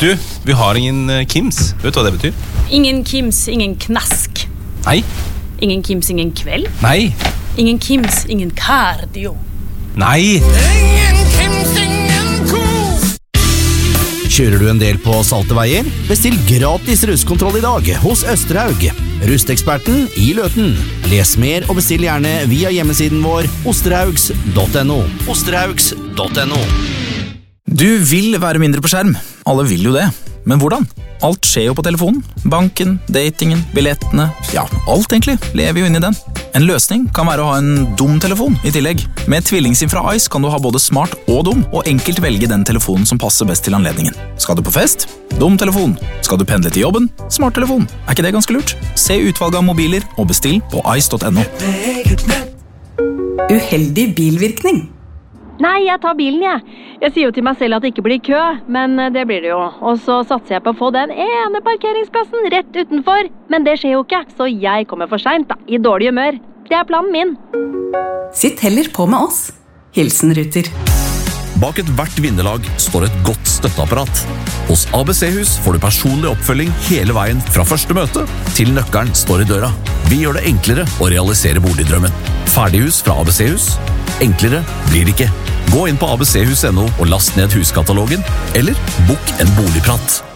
Du, vi har ingen Kims. Vet du hva det betyr? Ingen Kims, ingen knask. Nei. Ingen Kims, ingen kveld. Nei. Ingen Kims, ingen cardio. Nei. Ingen Kims, ingen kos. Kjører du en del på salte veier? Bestill gratis rustkontroll i dag hos Østerhaug. Rusteksperten i Løten. Les mer og bestill gjerne via hjemmesiden vår osterhaugs.no. Osterhaugs.no. Du vil være mindre på skjerm. Alle vil jo det. Men hvordan? Alt skjer jo på telefonen. Banken, datingen, billettene, ja, alt egentlig lever jo inn i den. En løsning kan være å ha en dum telefon i tillegg. Med tvillingsim fra Ice kan du ha både smart og dum, og enkelt velge den telefonen som passer best til anledningen. Skal du på fest? Dum telefon. Skal du pendle til jobben? Smart telefon. Er ikke det ganske lurt? Se utvalget av mobiler og bestill på ice.no. Uheldig bilvirkning. Nei, jeg tar bilen, jeg. Jeg sier jo til meg selv at det ikke blir kø, men det blir det jo. Og så satser jeg på å få den ene parkeringsplassen rett utenfor. Men det skjer jo ikke, så jeg kommer for sent da, i dårlig humør. Det er planen min. Sitt heller på med oss. Hilsen Ruter. Bak et hvert vinnerlag står et godt støtteapparat. Hos ABC-hus får du personlig oppfølging hele veien fra første møte til nøkkelen står i døra. Vi gjør det enklere å realisere boligdrømmen. Ferdighus fra ABC-hus. Enklere blir det ikke. Gå inn på abchus.no og last ned huskatalogen, eller bok en boligprat.